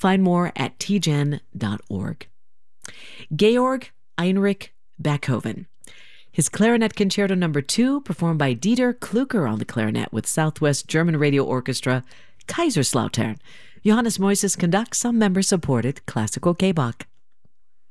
Find more at tgen.org. Georg Heinrich Backhoven. His Clarinet Concerto No. 2, performed by Dieter Klucker on the clarinet with Southwest German Radio Orchestra, Kaiserslautern. Johannes Moises conducts some member-supported classical K-Bach.